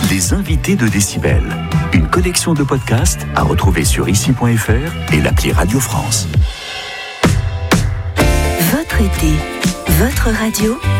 Les invités de Décibel. Une collection de podcasts à retrouver sur ici.fr et l'appli Radio France. Votre été, votre radio,